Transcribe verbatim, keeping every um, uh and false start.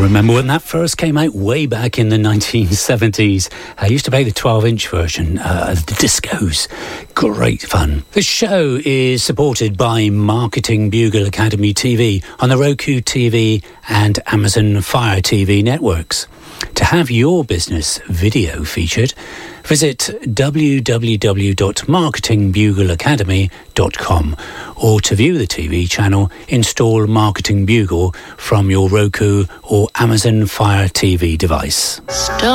remember when that first came out way back in the nineteen seventies. I used to play the twelve-inch version, uh, the discos. Great fun. The show is supported by Marketing Bugle Academy T V on the Roku T V and Amazon Fire T V networks. To have your business video featured, visit w w w dot marketing bugle academy dot com, or to view the T V channel, install Marketing Bugle from your Roku or Amazon Fire T V device. Stop.